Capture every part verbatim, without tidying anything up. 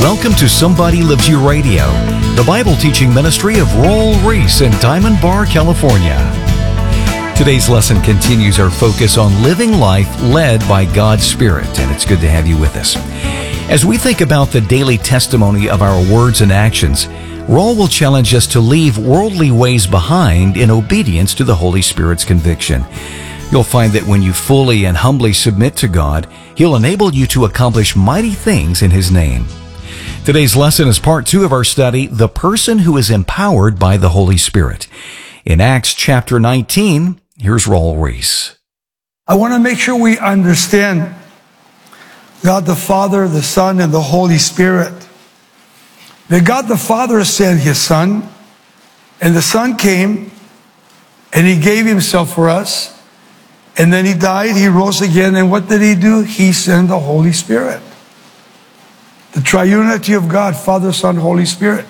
Welcome to Somebody Loves You Radio, the Bible teaching ministry of Roel Reese in Diamond Bar, California. Today's lesson continues our focus on living life led by God's Spirit, and it's good to have you with us. As we think about the daily testimony of our words and actions, Roel will challenge us to leave worldly ways behind in obedience to the Holy Spirit's conviction. You'll find that when you fully and humbly submit to God, He'll enable you to accomplish mighty things in His name. Today's lesson is part two of our study, The Person Who is Empowered by the Holy Spirit. In Acts chapter nineteen, here's Roel Reese. I want to make sure we understand God the Father, the Son, and the Holy Spirit. That God the Father sent His Son, and the Son came, and He gave Himself for us, and then He died, He rose again, and what did He do? He sent the Holy Spirit. The triunity of God, Father, Son, Holy Spirit.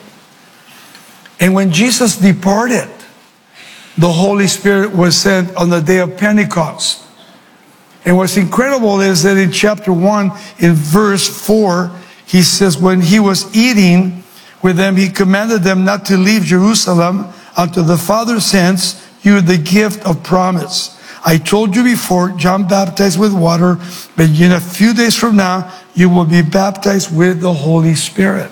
And when Jesus departed, the Holy Spirit was sent on the day of Pentecost. And what's incredible is that in chapter one, in verse four, He says, when He was eating with them, He commanded them not to leave Jerusalem until the Father sends you the gift of promise. I told you before, John baptized with water, but in a few days from now, you will be baptized with the Holy Spirit.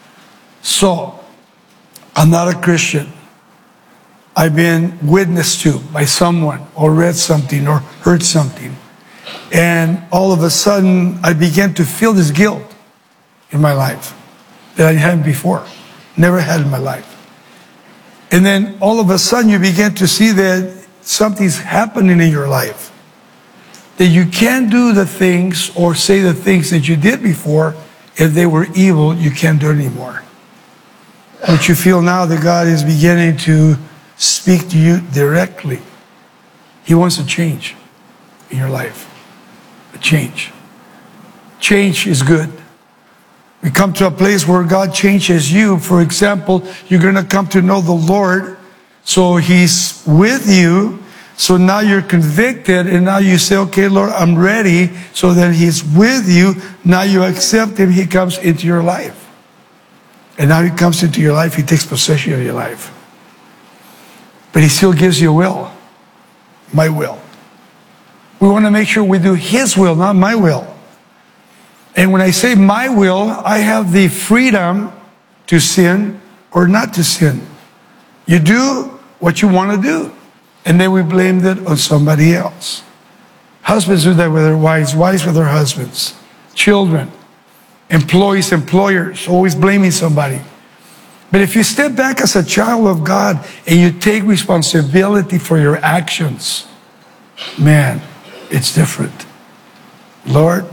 So, I'm not a Christian. I've been witnessed to by someone, or read something, or heard something. And all of a sudden, I began to feel this guilt in my life that I hadn't before, never had in my life. And then all of a sudden, you begin to see that something's happening in your life. That you can't do the things or say the things that you did before. If they were evil, you can't do it anymore. But you feel now that God is beginning to speak to you directly. He wants a change in your life. A change. Change is good. We come to a place where God changes you. For example, you're going to come to know the Lord. So He's with you. So now you're convicted, and now you say, okay, Lord, I'm ready. So then He's with you. Now you accept Him. He comes into your life. And now He comes into your life. He takes possession of your life. But He still gives you a will. My will. We want to make sure we do His will, not my will. And when I say my will, I have the freedom to sin or not to sin. You do what you want to do. And then we blame it on somebody else. Husbands do that with their wives, wives with their husbands, children, employees, employers, always blaming somebody. But if you step back as a child of God and you take responsibility for your actions, man, it's different. Lord,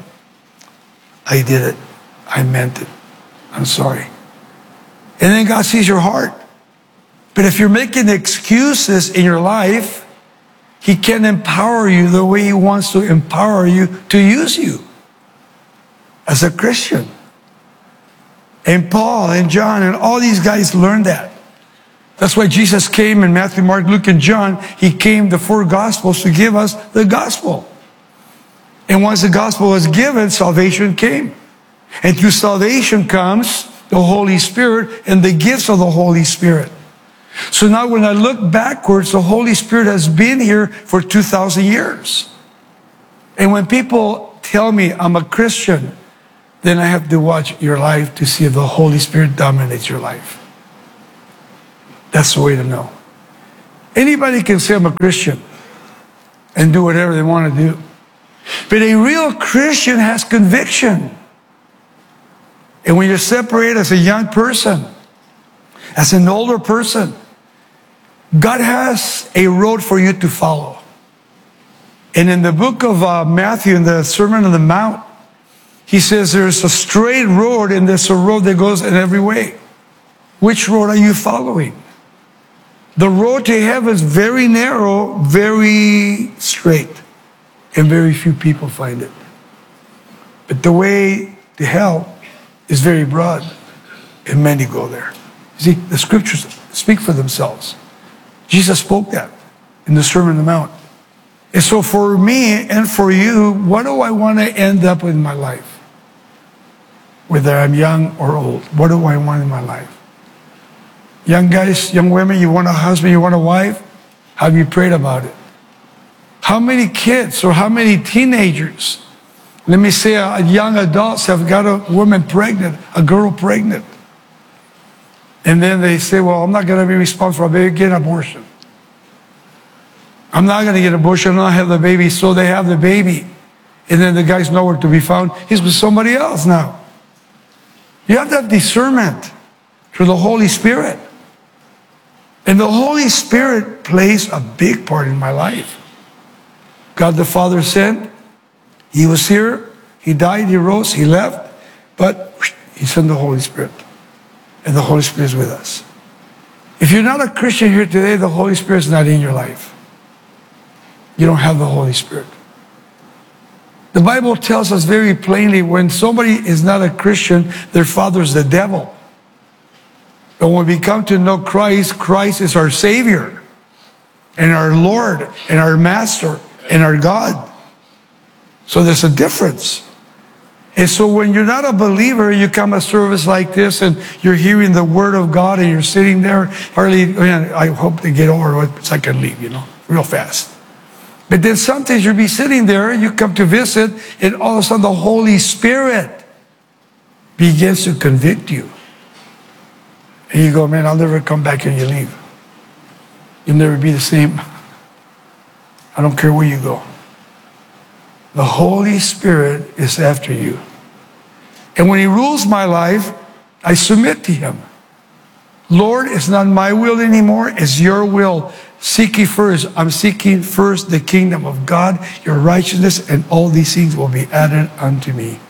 I did it. I meant it. I'm sorry. And then God sees your heart. But if you're making excuses in your life, He can't empower you the way He wants to empower you to use you as a Christian. And Paul and John and all these guys learned that. That's why Jesus came in Matthew, Mark, Luke, and John. He came, the four Gospels, to give us the gospel. And once the gospel was given, salvation came. And through salvation comes the Holy Spirit and the gifts of the Holy Spirit. So now when I look backwards, the Holy Spirit has been here for two thousand years. And when people tell me I'm a Christian, then I have to watch your life to see if the Holy Spirit dominates your life. That's the way to know. Anybody can say I'm a Christian and do whatever they want to do. But a real Christian has conviction. And when you're separated as a young person, as an older person, God has a road for you to follow. And in the book of uh, Matthew, in the Sermon on the Mount, He says there's a straight road and there's a road that goes in every way. Which road are you following? The road to heaven is very narrow, very straight, and very few people find it. But the way to hell is very broad, and many go there. You see, the scriptures speak for themselves. Jesus spoke that in the Sermon on the Mount. And so for me and for you, what do I want to end up in my life? whether I'm young or old. What do I want in my life? Young guys, young women, you want a husband, you want a wife? Have you prayed about it? How many kids or how many teenagers, let me say uh, young adults have got a woman pregnant, a girl pregnant. And then they say, well, I'm not going to be responsible. I better get an abortion. I'm not going to get an abortion. I'm not have the baby. So they have the baby. And then the guy's nowhere to be found. He's with somebody else now. You have to have discernment through the Holy Spirit. And the Holy Spirit plays a big part in my life. God the Father sent. He was here. He died. He rose. He left. But he sent the Holy Spirit. And the Holy Spirit is with us. If you're not a Christian here today, the Holy Spirit is not in your life. You don't have the Holy Spirit. The Bible tells us very plainly, when somebody is not a Christian, their father is the devil. But when we come to know Christ, Christ is our Savior, and our Lord, and our Master, and our God. So there's a difference. And so when you're not a believer, you come a service like this, and you're hearing the Word of God, and you're sitting there, hardly, man, I hope to get over it so I can leave, you know, real fast. But then sometimes you'll be sitting there, you come to visit, and all of a sudden the Holy Spirit begins to convict you. And you go, man, I'll never come back, and you leave. You'll never be the same. I don't care where you go. The Holy Spirit is after you. And when He rules my life, I submit to Him. Lord, it's not my will anymore, it's your will. Seek ye first. I'm seeking first the kingdom of God, your righteousness, and all these things will be added unto me.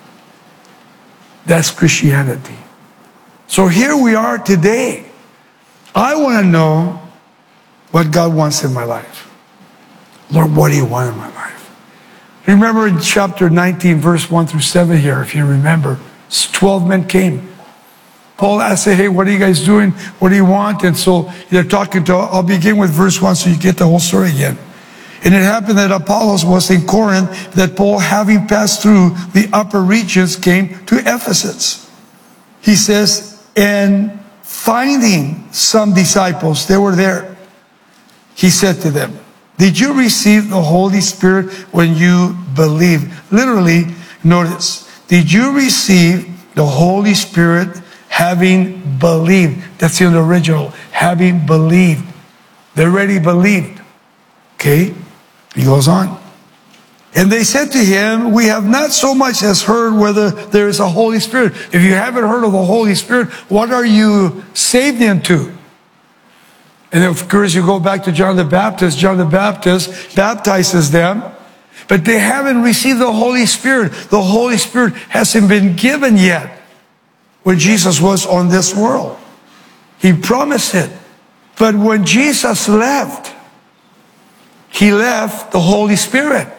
That's Christianity. So here we are today. I want to know what God wants in my life. Lord, what do you want in my life? Remember in chapter nineteen, verse one through seven here, if you remember, twelve men came. Paul asked, hey, what are you guys doing? What do you want? And so they're talking to, I'll begin with verse one so you get the whole story again. And it happened that Apollos was in Corinth, that Paul, having passed through the upper regions, came to Ephesus. He says, and finding some disciples, they were there. He said to them, did you receive the Holy Spirit when you believed? Literally, notice, did you receive the Holy Spirit having believed? That's in the original. Having believed. They already believed. Okay? He goes on. And they said to him, we have not so much as heard whether there is a Holy Spirit. If you haven't heard of the Holy Spirit, what are you saved into? And of course, you go back to John the Baptist. John the Baptist baptizes them, but they haven't received the Holy Spirit. The Holy Spirit hasn't been given yet when Jesus was on this world. He promised it. But when Jesus left, He left the Holy Spirit.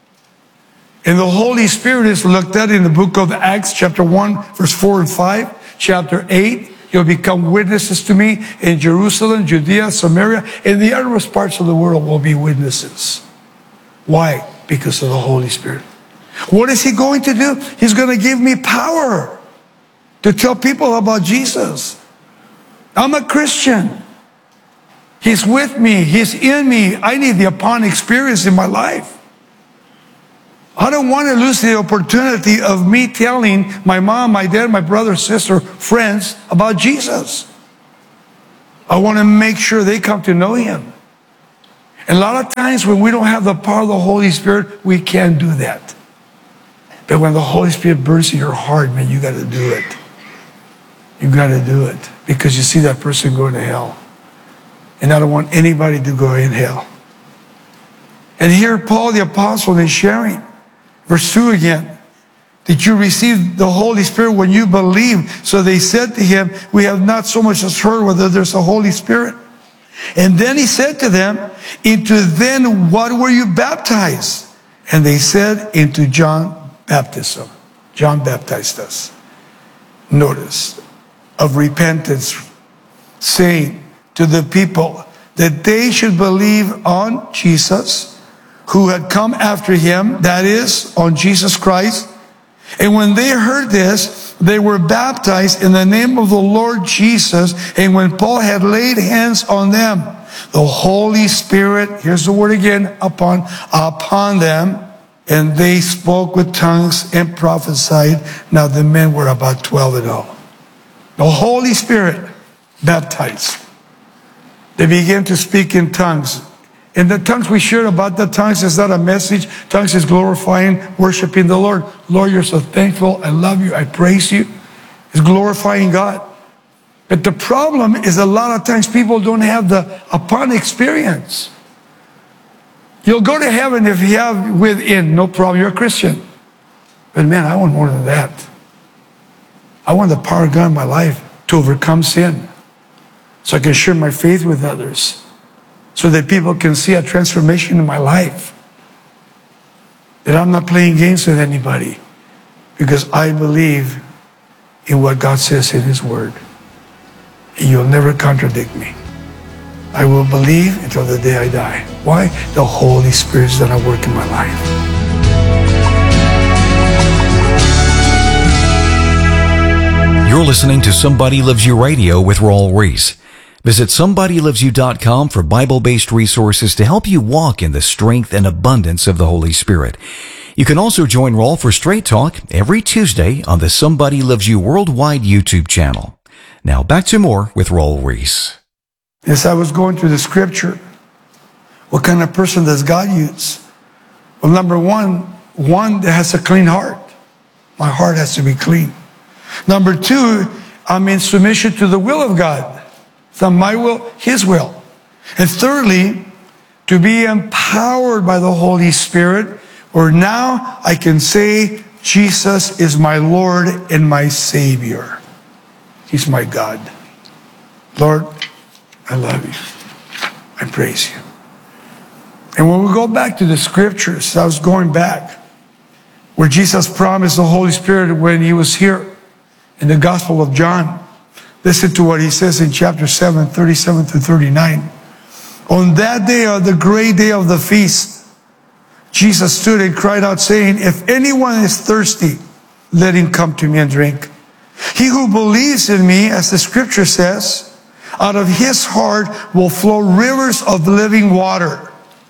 And the Holy Spirit is looked at in the book of Acts, chapter one, verse four and five, chapter eight. You'll become witnesses to me in Jerusalem, Judea, Samaria, and the uttermost parts of the world will be witnesses. Why? Because of the Holy Spirit. What is He going to do? He's going to give me power to tell people about Jesus. I'm a Christian. He's with me. He's in me. I need the upon experience in my life. I don't want to lose the opportunity of me telling my mom, my dad, my brother, sister, friends about Jesus. I want to make sure they come to know Him. And a lot of times when we don't have the power of the Holy Spirit, we can't do that. But when the Holy Spirit burns in your heart, man, you got to do it. You got to do it. Because you see that person going to hell. And I don't want anybody to go in hell. And here Paul the Apostle is sharing. Verse two again. Did you receive the Holy Spirit when you believed? So they said to him, we have not so much as heard whether there's a Holy Spirit. And then he said to them, into then what were you baptized? And they said, into John baptism. John baptized us. Notice, of repentance, saying to the people that they should believe on Jesus, who had come after him, that is, on Jesus Christ, And when they heard this, they were baptized in the name of the Lord Jesus. And when Paul had laid hands on them, the Holy Spirit, here's the word again, upon, upon them, and they spoke with tongues and prophesied. Now the men were about twelve in all. The Holy Spirit baptized. They began to speak in tongues. And the tongues we shared about the tongues is not a message. Tongues is glorifying, worshiping the Lord. Lord, you're so thankful. I love you. I praise you. It's glorifying God. But the problem is a lot of times people don't have the upon experience. You'll go to heaven if you have within, no problem. You're a Christian. But man, I want more than that. I want the power of God in my life to overcome sin, so I can share my faith with others, so that people can see a transformation in my life. That I'm not playing games with anybody, because I believe in what God says in His Word. And you'll never contradict me. I will believe until the day I die. Why? The Holy Spirit's done a work in my life. You're listening to Somebody Loves You Radio with Raul Ries. Visit somebody loves you dot com for Bible-based resources to help you walk in the strength and abundance of the Holy Spirit. You can also join Raul for Straight Talk every Tuesday on the Somebody Loves You Worldwide YouTube channel. Now back to more with Raul Ries. As I was going through the scripture, what kind of person does God use? Well, number one, one that has a clean heart. My heart has to be clean. Number two, I'm in submission to the will of God. It's not my will, His will. And thirdly, to be empowered by the Holy Spirit, where now I can say, Jesus is my Lord and my Savior. He's my God. Lord, I love you. I praise you. And when we go back to the scriptures, I was going back, where Jesus promised the Holy Spirit when He was here in the Gospel of John. Listen to what He says in chapter seven, thirty-seven to thirty-nine. On that day, on the great day of the feast, Jesus stood and cried out, saying, if anyone is thirsty, let him come to me and drink. He who believes in me, as the scripture says, out of his heart will flow rivers of living water.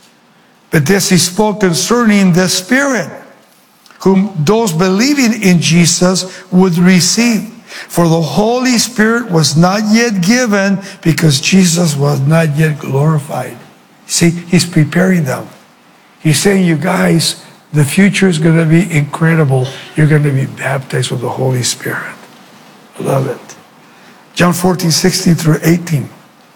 But this He spoke concerning the Spirit, whom those believing in Jesus would receive. For the Holy Spirit was not yet given, because Jesus was not yet glorified. See, He's preparing them. He's saying, you guys, the future is going to be incredible. You're going to be baptized with the Holy Spirit. I love it. John fourteen, sixteen through eighteen.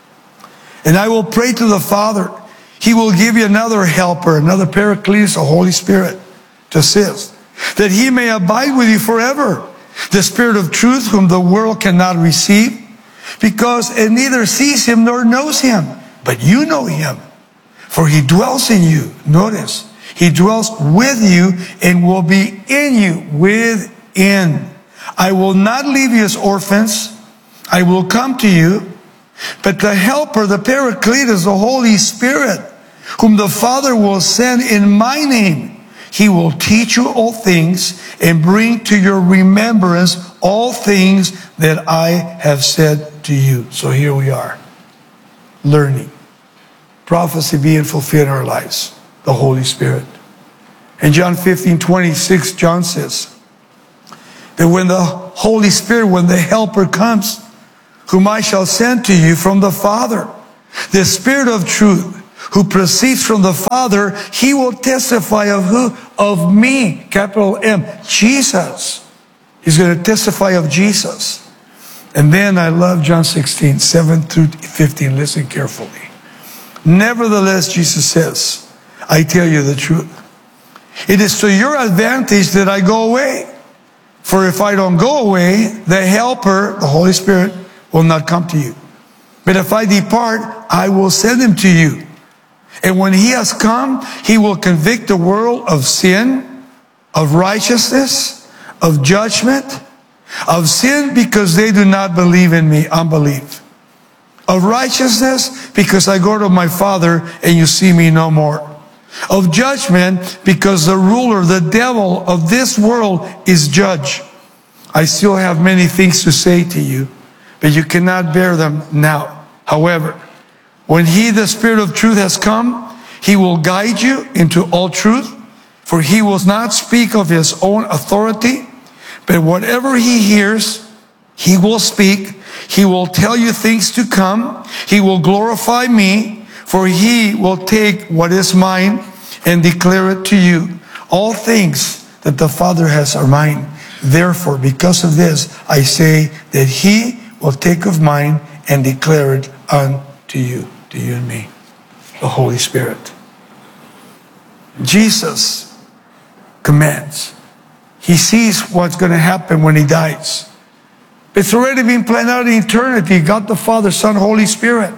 And I will pray to the Father. He will give you another helper, another Paracletus, the Holy Spirit, to assist, that He may abide with you forever. The Spirit of truth, whom the world cannot receive, because it neither sees Him nor knows Him. But you know Him, for He dwells in you. Notice, He dwells with you and will be in you, within. I will not leave you as orphans. I will come to you. But the Helper, the Paracletus, the Holy Spirit, whom the Father will send in my name, He will teach you all things and bring to your remembrance all things that I have said to you. So here we are, learning. Prophecy being fulfilled in our lives. The Holy Spirit. In John fifteen, twenty-six, John says that when the Holy Spirit, when the Helper comes, whom I shall send to you from the Father, the Spirit of truth, who proceeds from the Father, He will testify of who? Of me, capital M, Jesus. He's going to testify of Jesus. And then I love John sixteen, seven through fifteen. Listen carefully. Nevertheless, Jesus says, I tell you the truth. It is to your advantage that I go away. For if I don't go away, the Helper, the Holy Spirit, will not come to you. But if I depart, I will send Him to you. And when He has come, He will convict the world of sin, of righteousness, of judgment, of sin because they do not believe in me, unbelief. Of righteousness because I go to my Father and you see me no more. Of judgment, because the ruler, the devil of this world is judge. I still have many things to say to you, but you cannot bear them now. However, when he, the Spirit of truth, has come, he will guide you into all truth, for he will not speak of his own authority, but whatever he hears, he will speak. He will tell you things to come. He will glorify me, for he will take what is mine and declare it to you. All things that the Father has are mine. Therefore, because of this, I say that he will take of mine and declare it unto you, to you and me, the Holy Spirit. Jesus commands. He sees what's going to happen when he dies. It's already been planned out in eternity. God the Father, Son, Holy Spirit.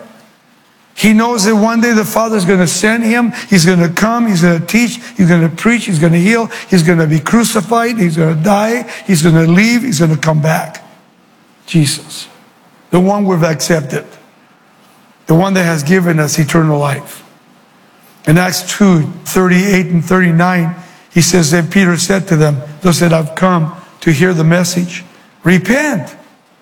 He knows that one day the Father is going to send him. He's going to come. He's going to teach. He's going to preach. He's going to heal. He's going to be crucified. He's going to die. He's going to leave. He's going to come back. Jesus, the one we've accepted, the one that has given us eternal life. In Acts two, thirty-eight and thirty-nine, he says, then Peter said to them, those that have come to hear the message, repent.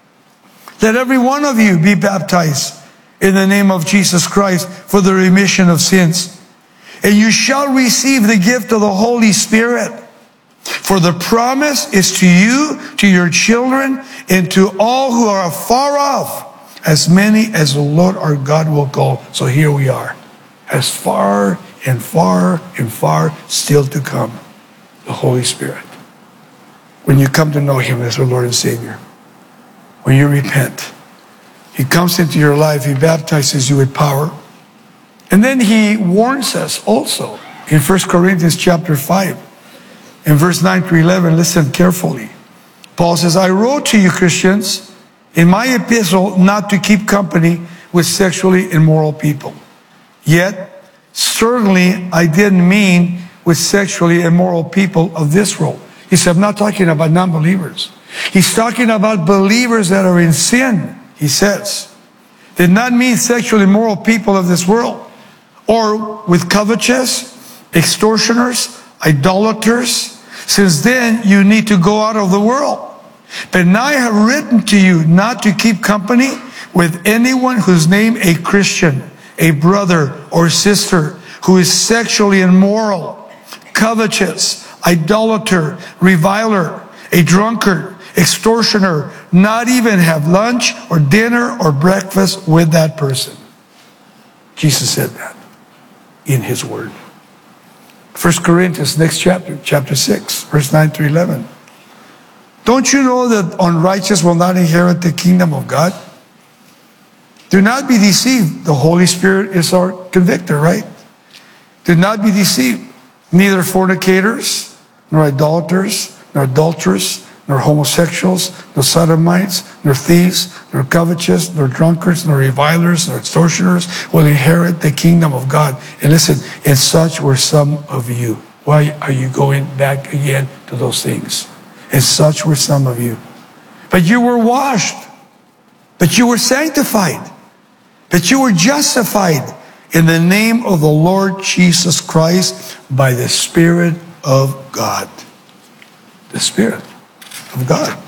Let every one of you be baptized in the name of Jesus Christ for the remission of sins. And you shall receive the gift of the Holy Spirit. For the promise is to you, to your children, and to all who are far off, as many as the Lord our God will call. So here we are, as far and far and far still to come, the Holy Spirit. When you come to know him as your Lord and Savior, when you repent, he comes into your life. He baptizes you with power. And then he warns us also in First Corinthians chapter five. In verse nine to eleven, listen carefully. Paul says, I wrote to you, Christians, in my epistle, not to keep company with sexually immoral people. Yet, certainly I didn't mean with sexually immoral people of this world. He said, I'm not talking about non-believers. He's talking about believers that are in sin. He says, did not mean sexually immoral people of this world, or with covetous, extortioners, idolaters, since then you need to go out of the world. But now I have written to you not to keep company with anyone whose name a Christian, a brother or sister, who is sexually immoral, covetous, idolater, reviler, a drunkard, extortioner, not even have lunch or dinner or breakfast with that person. Jesus said that in his word. First Corinthians, next chapter, chapter six, verse nine through eleven. Don't you know that unrighteous will not inherit the kingdom of God? Do not be deceived. The Holy Spirit is our convictor, right? Do not be deceived. Neither fornicators, nor idolaters, nor adulterers, nor homosexuals, nor sodomites, nor thieves, nor covetous, nor drunkards, nor revilers, nor extortioners will inherit the kingdom of God. And listen, and such were some of you. Why are you going back again to those things? And such were some of you. But you were washed, but you were sanctified, but you were justified in the name of the Lord Jesus Christ by the Spirit of God. The Spirit of God.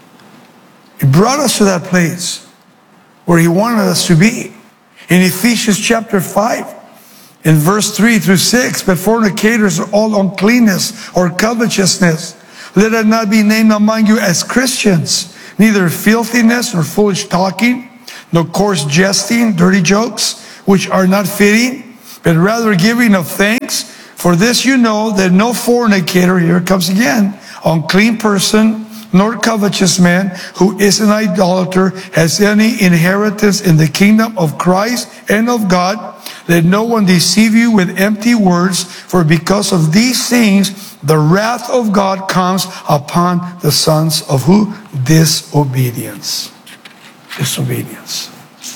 He brought us to that place where he wanted us to be. In Ephesians chapter five, in verse three through six, but fornicators are all uncleanness or covetousness. Let it not be named among you as Christians, neither filthiness nor foolish talking, nor coarse jesting, dirty jokes, which are not fitting, but rather giving of thanks. For this you know that no fornicator, here it comes again, unclean person, nor covetous man who is an idolater has any inheritance in the kingdom of Christ and of God. Let no one deceive you with empty words, for because of these things the wrath of God comes upon the sons of who? Disobedience. Disobedience.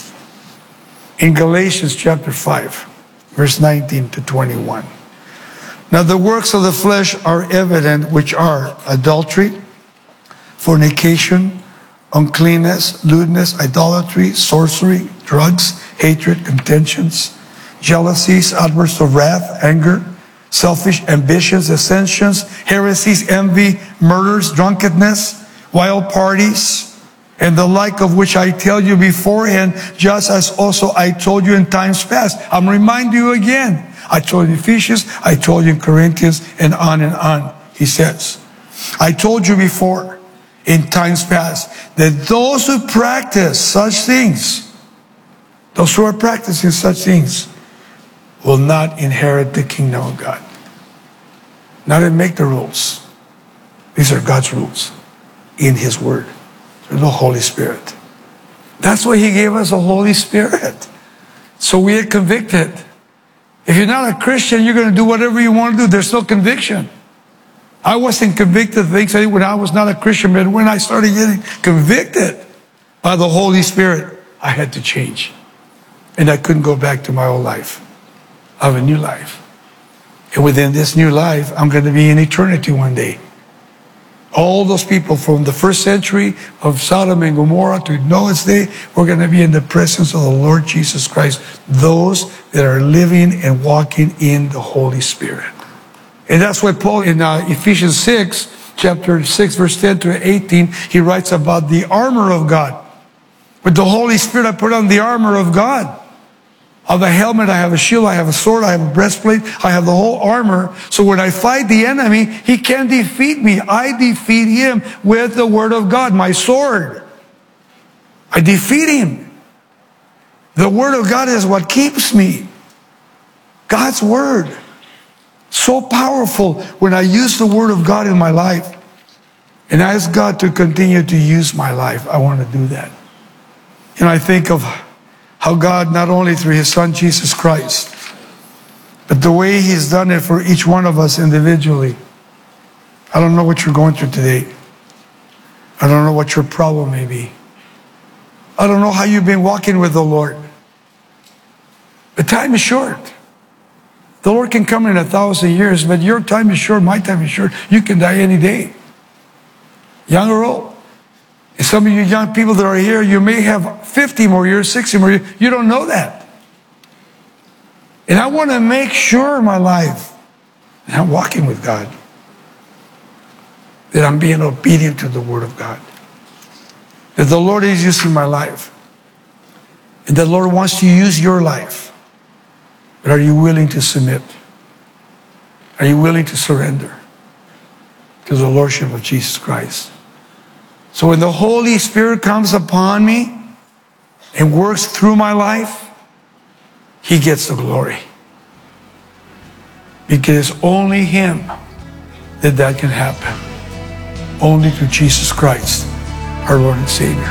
In Galatians chapter five, verse nineteen to twenty-one. Now the works of the flesh are evident, which are adultery, fornication, uncleanness, lewdness, idolatry, sorcery, drugs, hatred, contentions, jealousies, outbursts of wrath, anger, selfish ambitions, ascensions, heresies, envy, murders, drunkenness, wild parties, and the like of which I tell you beforehand, just as also I told you in times past. I'm reminding you again. I told you in Ephesians, I told you in Corinthians, and on and on, he says. I told you before, in times past, that those who practice such things, those who are practicing such things, will not inherit the kingdom of God. Now they make the rules. These are God's rules in his word. Through the Holy Spirit. That's why he gave us the Holy Spirit. So we are convicted. If you're not a Christian, you're going to do whatever you want to do. There's no conviction. I wasn't convicted of things I did when I was not a Christian, but when I started getting convicted by the Holy Spirit, I had to change. And I couldn't go back to my old life. I have a new life. And within this new life, I'm going to be in eternity one day. All those people from the first century of Sodom and Gomorrah to Noah's day, we're going to be in the presence of the Lord Jesus Christ. Those that are living and walking in the Holy Spirit. And that's why Paul in uh, Ephesians six, chapter six, verse ten to eighteen, he writes about the armor of God. With the Holy Spirit, I put on the armor of God. I have a helmet, I have a shield, I have a sword, I have a breastplate, I have the whole armor. So when I fight the enemy, he can't defeat me. I defeat him with the word of God, my sword. I defeat him. The word of God is what keeps me. God's word. So powerful when I use the word of God in my life. And I ask God to continue to use my life. I want to do that. And I think of how God, not only through his son, Jesus Christ, but the way he's done it for each one of us individually. I don't know what you're going through today. I don't know what your problem may be. I don't know how you've been walking with the Lord. But time is short. The Lord can come in a thousand years, but your time is short, my time is short. You can die any day, young or old. And some of you young people that are here, you may have fifty more years, sixty more years. You don't know that. And I want to make sure in my life that I'm walking with God, that I'm being obedient to the word of God, that the Lord is using my life, and the Lord wants to use your life. But are you willing to submit? Are you willing to surrender to the Lordship of Jesus Christ? So when the Holy Spirit comes upon me and works through my life, he gets the glory. Because it's only him that that can happen. Only through Jesus Christ, our Lord and Savior.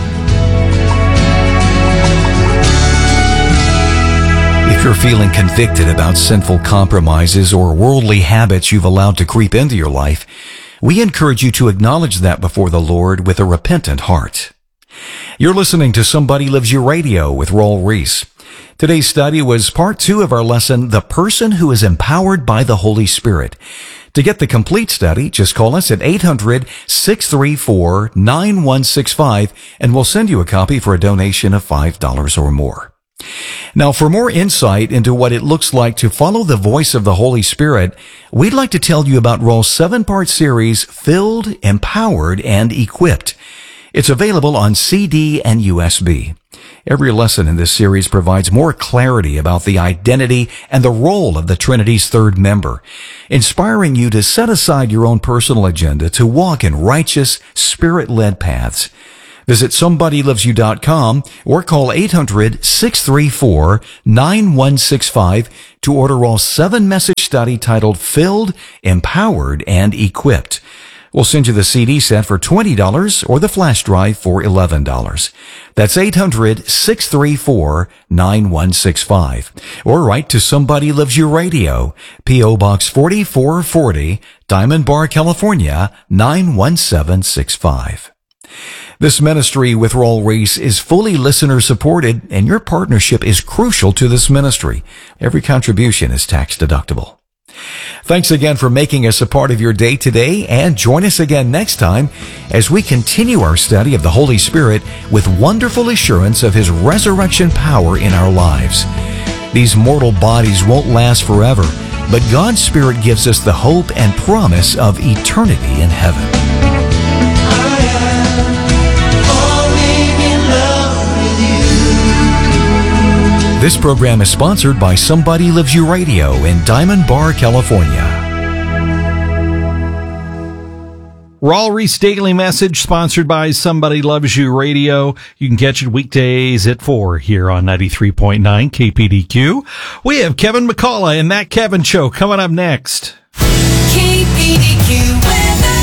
If you're feeling convicted about sinful compromises or worldly habits you've allowed to creep into your life, we encourage you to acknowledge that before the Lord with a repentant heart. You're listening to Somebody Lives You Radio with Raul Ries. Today's study was part two of our lesson, The Person Who is Empowered by the Holy Spirit. To get the complete study, just call us at eight hundred, six three four, nine one six five and we'll send you a copy for a donation of five dollars or more. Now, for more insight into what it looks like to follow the voice of the Holy Spirit, we'd like to tell you about Raul's seven-part series, Filled, Empowered, and Equipped. It's available on C D and U S B. Every lesson in this series provides more clarity about the identity and the role of the Trinity's third member, inspiring you to set aside your own personal agenda to walk in righteous, Spirit-led paths. Visit somebody lives you dot com or call eight hundred, six three four, nine one six five to order Raul's seven-message study titled Filled, Empowered, and Equipped. We'll send you the C D set for twenty dollars or the flash drive for eleven dollars. That's eight hundred, six three four, nine one six five. Or write to Somebody Lives You Radio, P O Box forty-four forty, Diamond Bar, California, nine one seven six five. This ministry with Raul Ries is fully listener-supported, and your partnership is crucial to this ministry. Every contribution is tax-deductible. Thanks again for making us a part of your day today, and join us again next time as we continue our study of the Holy Spirit with wonderful assurance of His resurrection power in our lives. These mortal bodies won't last forever, but God's Spirit gives us the hope and promise of eternity in heaven. This program is sponsored by Somebody Loves You Radio in Diamond Bar, California. Raul Ries Daily Message, sponsored by Somebody Loves You Radio. You can catch it weekdays at four here on ninety-three point nine K P D Q. We have Kevin McCullough and That Kevin Show coming up next. K P D Q weather.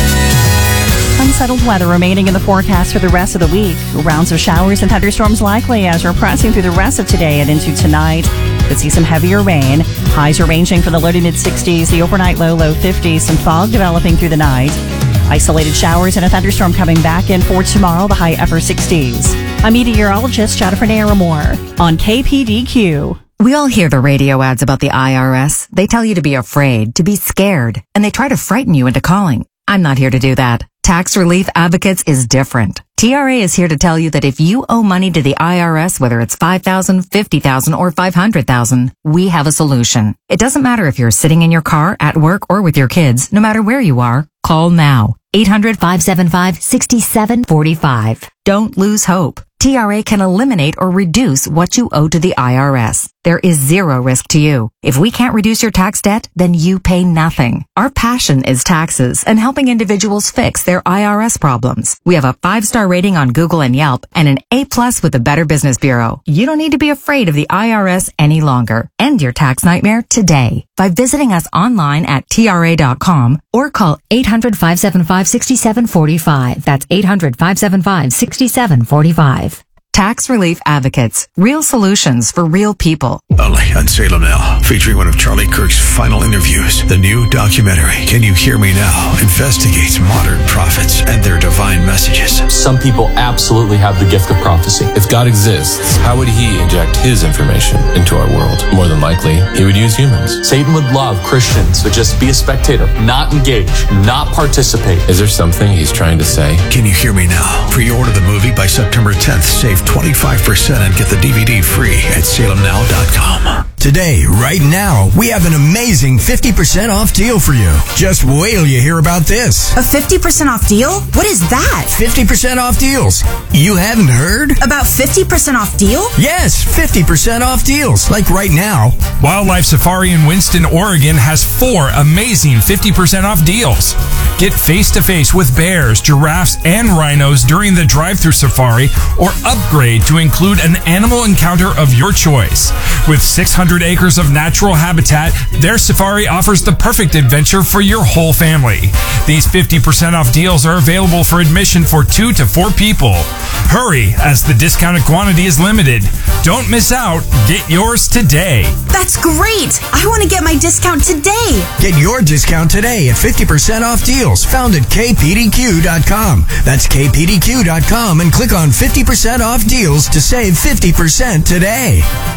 Unsettled weather remaining in the forecast for the rest of the week. Rounds of showers and thunderstorms likely as we're pressing through the rest of today and into tonight. Could see some heavier rain. Highs are ranging from the low to mid sixties, the overnight low, low fifties. Some fog developing through the night. Isolated showers and a thunderstorm coming back in for tomorrow, the high upper sixties. I'm meteorologist Jennifer Naramore on K P D Q. We all hear the radio ads about the I R S. They tell you to be afraid, to be scared, and they try to frighten you into calling. I'm not here to do that. Tax Relief Advocates is different. T R A is here to tell you that if you owe money to the I R S, whether it's five thousand dollars, fifty thousand dollars, or five hundred thousand dollars, we have a solution. It doesn't matter if you're sitting in your car, at work, or with your kids. No matter where you are, call now. eight hundred, five seven five, six seven four five. Don't lose hope. T R A can eliminate or reduce what you owe to the I R S. There is zero risk to you. If we can't reduce your tax debt, then you pay nothing. Our passion is taxes and helping individuals fix their I R S problems. We have a five-star rating on Google and Yelp and an A plus with the Better Business Bureau. You don't need to be afraid of the I R S any longer. End your tax nightmare today by visiting us online at T R A dot com or call eight hundred, five seven five, six seven four five. That's eight hundred, five seven five, six seven four five. Tax Relief Advocates. Real solutions for real people. Only on Salem Now, featuring one of Charlie Kirk's final interviews. The new documentary, Can You Hear Me Now?, investigates modern prophets and their divine messages. Some people absolutely have the gift of prophecy. If God exists, how would he inject his information into our world? More than likely, he would use humans. Satan would love Christians to just be a spectator, not engage, not participate. Is there something he's trying to say? Can You Hear Me Now? Pre-order the movie by September tenth. Save twenty-five percent and get the D V D free at salem now dot com. Today, right now, we have an amazing fifty percent off deal for you. Just wait till you hear about this. A fifty percent off deal? What is that? fifty percent off deals. You haven't heard? About fifty percent off deal? Yes, fifty percent off deals. Like right now. Wildlife Safari in Winston, Oregon has four amazing fifty percent off deals. Get face-to-face with bears, giraffes, and rhinos during the drive-thru safari, or upgrade to include an animal encounter of your choice. With six hundred acres of natural habitat, their safari offers the perfect adventure for your whole family. These fifty percent off deals are available for admission for two to four people. Hurry, as the discounted quantity is limited. Don't miss out. Get yours today. That's great. I want to get my discount today. Get your discount today at fifty percent off deals found at K P D Q dot com. That's K P D Q dot com and click on fifty percent off deals to save fifty percent today.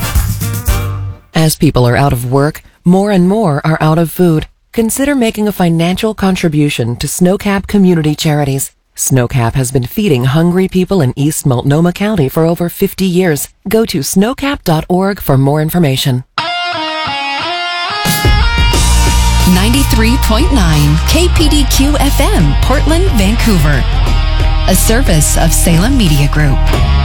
As people are out of work, more and more are out of food. Consider making a financial contribution to Snowcap Community Charities. Snowcap has been feeding hungry people in East Multnomah County for over fifty years. Go to snowcap dot org for more information. ninety-three point nine K P D Q F M, Portland, Vancouver. A service of Salem Media Group.